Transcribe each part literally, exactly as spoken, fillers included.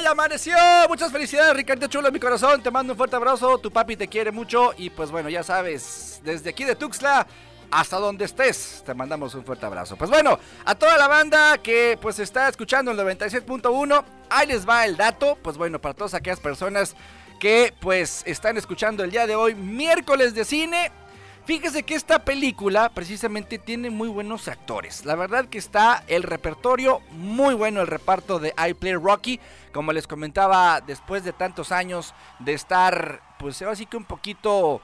ya amaneció. Muchas felicidades, Ricardo Chulo, mi corazón. Te mando un fuerte abrazo. Tu papi te quiere mucho. Y pues bueno, ya sabes, desde aquí de Tuxtla hasta donde estés, te mandamos un fuerte abrazo. Pues bueno, a toda la banda que pues está escuchando el noventa y seis punto uno, ahí les va el dato. Pues bueno, para todas aquellas personas que pues están escuchando el día de hoy, miércoles de cine. Fíjese que esta película precisamente tiene muy buenos actores. La verdad que está el repertorio muy bueno, el reparto de I Play Rocky. Como les comentaba, después de tantos años de estar, pues así que un poquito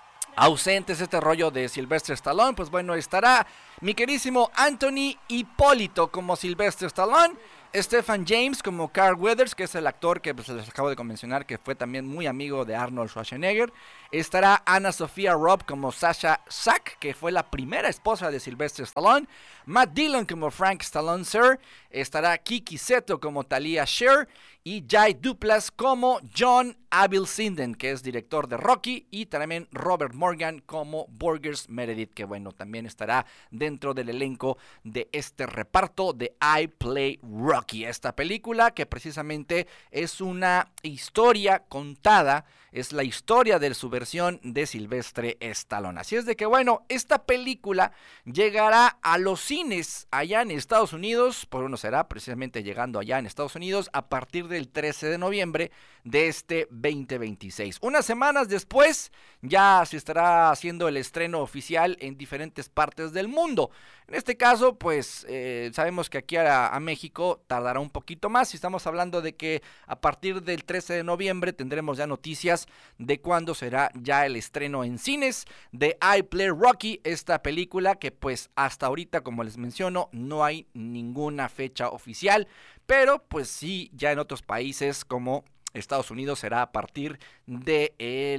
ausentes este rollo de Sylvester Stallone, pues bueno, estará mi querísimo Anthony Hipólito como Sylvester Stallone, Stephen James como Carl Weathers, que es el actor que pues, les acabo de mencionar, que fue también muy amigo de Arnold Schwarzenegger. Estará Anna Sophia Robb como Sasha Sack, que fue la primera esposa de Sylvester Stallone. Matt Dillon como Frank Stallone Sir. Estará Kiki Seto como Talia Shire. Y Jai Duplas como John Avildsen, que es director de Rocky. Y también Robert Morgan como Burgess Meredith, que bueno, también estará dentro del elenco de este reparto de I Play Rocky. Esta película que precisamente es una historia contada, es la historia de su versión de Sylvester Stallone. Así es de que bueno, esta película llegará a los cines allá en Estados Unidos, por uno será precisamente llegando allá en Estados Unidos a partir del trece de noviembre de este veinte veintiséis. Unas semanas después ya se estará haciendo el estreno oficial en diferentes partes del mundo. En este caso, pues eh, sabemos que aquí a, a México tardará un poquito más. Y estamos hablando de que a partir del trece de noviembre tendremos ya noticias de cuándo será ya el estreno en cines de I Play Rocky, esta película que pues hasta ahorita, como les menciono, no hay ninguna fecha oficial, pero pues sí, ya en otros países como Estados Unidos será a partir del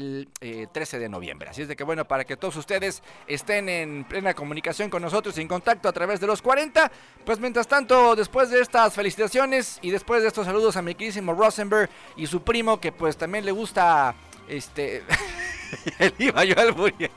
eh, trece de noviembre. Así es de que bueno, para que todos ustedes estén en plena comunicación con nosotros, en contacto a través de los cuarenta, pues mientras tanto, después de estas felicitaciones y después de estos saludos a mi queridísimo Rosenberg y su primo, que pues también le gusta, este, el iba yo a alburear.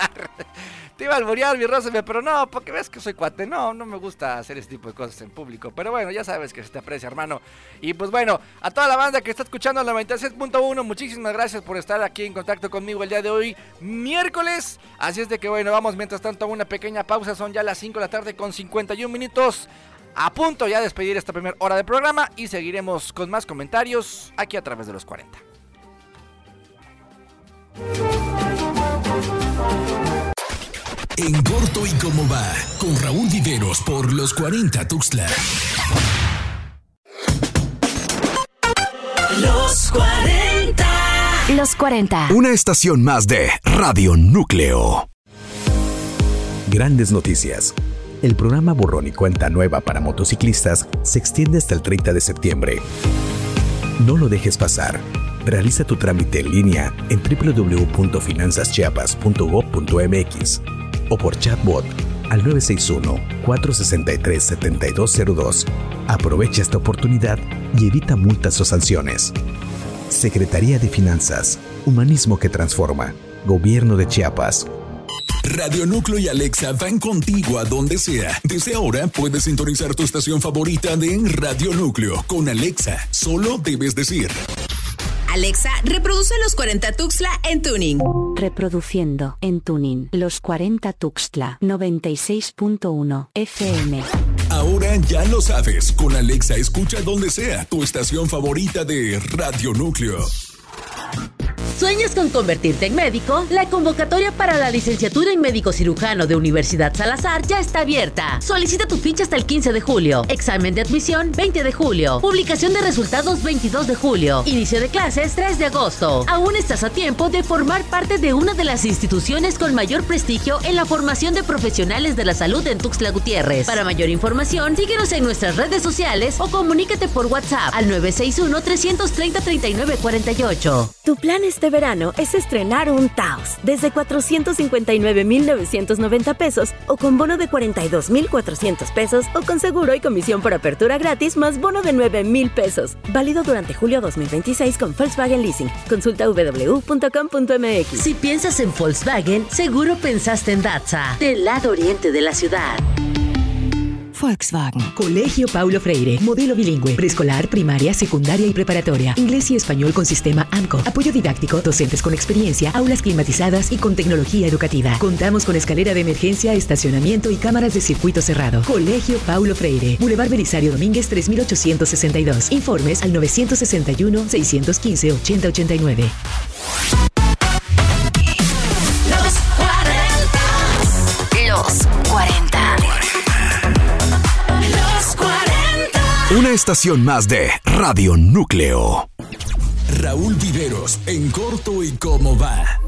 Te iba a alburear, mi Rosenberg, pero no, porque ves que soy cuate. No, no me gusta hacer este tipo de cosas en público. Pero bueno, ya sabes que se te aprecia, hermano. Y pues bueno, a toda la banda que está escuchando el noventa y seis punto uno, muchísimas gracias por estar aquí en contacto conmigo el día de hoy, miércoles. Así es de que bueno, vamos mientras tanto a una pequeña pausa. Son ya las cinco de la tarde con cincuenta y un minutos. A punto ya de despedir esta primera hora de programa y seguiremos con más comentarios aquí a través de los cuarenta. En corto y cómo va, con Raúl Viveros por los cuarenta Tuxtla. Los cuarenta. Los cuarenta. Una estación más de Radio Núcleo. Grandes noticias. El programa Borrón y Cuenta Nueva para motociclistas se extiende hasta el treinta de septiembre. No lo dejes pasar. Realiza tu trámite en línea en doble u doble u doble u punto finanzas chiapas punto gob punto eme equis o por chatbot al nueve seis uno, cuatro seis tres, siete dos cero dos. Aprovecha esta oportunidad y evita multas o sanciones. Secretaría de Finanzas, Humanismo que Transforma, Gobierno de Chiapas. Radio Núcleo y Alexa van contigo a donde sea. Desde ahora puedes sintonizar tu estación favorita de Radio Núcleo. Con Alexa, solo debes decir: Alexa, reproduce los cuarenta Tuxtla en tuning. Reproduciendo en tuning los cuarenta Tuxtla noventa y seis punto uno F M. Ahora ya lo sabes. Con Alexa escucha donde sea tu estación favorita de Radio Núcleo. ¿Sueñas con convertirte en médico? La convocatoria para la licenciatura en médico cirujano de Universidad Salazar ya está abierta. Solicita tu ficha hasta el quince de julio. Examen de admisión veinte de julio. Publicación de resultados veintidós de julio. Inicio de clases tres de agosto. Aún estás a tiempo de formar parte de una de las instituciones con mayor prestigio en la formación de profesionales de la salud en Tuxtla Gutiérrez. Para mayor información, síguenos en nuestras redes sociales o comunícate por WhatsApp al nueve seis uno, tres tres cero, tres nueve cuatro ocho. Tu plan este verano es estrenar un Taos desde cuatrocientos cincuenta y nueve mil novecientos noventa pesos o con bono de cuarenta y dos mil cuatrocientos pesos o con seguro y comisión por apertura gratis más bono de nueve mil pesos. Válido durante julio dos mil veintiséis con Volkswagen Leasing. Consulta doble u doble u doble u punto com punto eme equis. Si piensas en Volkswagen, seguro pensaste en Datsa, del lado oriente de la ciudad. Volkswagen. Colegio Paulo Freire, modelo bilingüe, preescolar, primaria, secundaria y preparatoria. Inglés y español con sistema A M C O. Apoyo didáctico, docentes con experiencia, aulas climatizadas y con tecnología educativa. Contamos con escalera de emergencia, estacionamiento y cámaras de circuito cerrado. Colegio Paulo Freire, Boulevard Belisario Domínguez tres mil ochocientos sesenta y dos. Informes al nueve seis uno, seis uno cinco, ocho cero ocho nueve. Los cuarenta. Los cuarenta. Los cuarenta. Una estación más de Radio Núcleo. Raúl Viveros, en corto y cómo va.